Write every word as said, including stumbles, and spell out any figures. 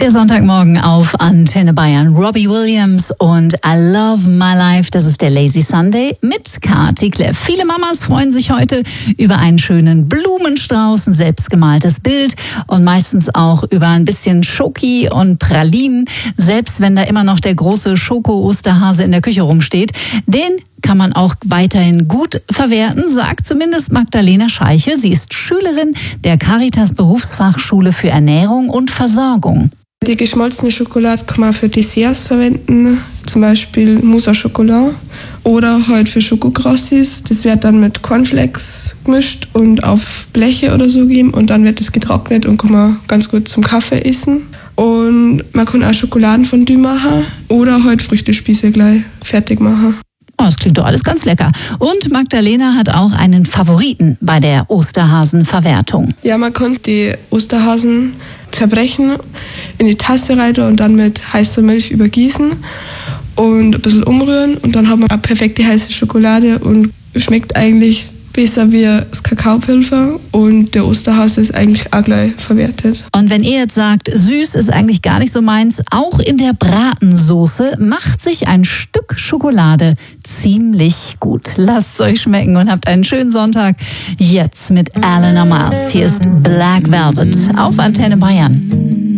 Der Sonntagmorgen auf Antenne Bayern. Robbie Williams und I Love My Life. Das ist der Lazy Sunday mit Kati Kleff. Viele Mamas freuen sich heute über einen schönen Blumenstrauß, ein selbstgemaltes Bild und meistens auch über ein bisschen Schoki und Pralinen. Selbst wenn da immer noch der große Schoko-Osterhase in der Küche rumsteht, den kann man auch weiterhin gut verwerten, sagt zumindest Magdalena Scheichel. Sie ist Schülerin der Caritas Berufsfachschule für Ernährung und Versorgung. Die geschmolzene Schokolade kann man für Desserts verwenden, zum Beispiel Mousse au Chocolat oder halt für Schokokrossis. Das wird dann mit Cornflakes gemischt und auf Bleche oder so geben und dann wird es getrocknet und kann man ganz gut zum Kaffee essen. Und man kann auch Schokoladenfondue machen oder halt Früchtespieße gleich fertig machen. Oh, das klingt doch alles ganz lecker. Und Magdalena hat auch einen Favoriten bei der Osterhasenverwertung. Ja, man kann die Osterhasen zerbrechen, in die Tasse rein und dann mit heißer Milch übergießen und ein bisschen umrühren. Und dann hat man eine perfekte heiße Schokolade und schmeckt eigentlich besser wie das Kakaopulver und der Osterhase ist eigentlich auch gleich verwertet. Und wenn ihr jetzt sagt, süß ist eigentlich gar nicht so meins, auch in der Bratensoße macht sich ein Stück Schokolade ziemlich gut. Lasst es euch schmecken und habt einen schönen Sonntag. Jetzt mit Alana Miles. Hier ist Black Velvet auf Antenne Bayern.